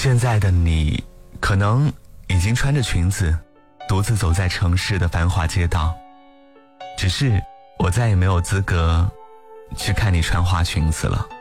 现在的你可能已经穿着裙子独自走在城市的繁华街道，只是我再也没有资格去看你穿花裙子了。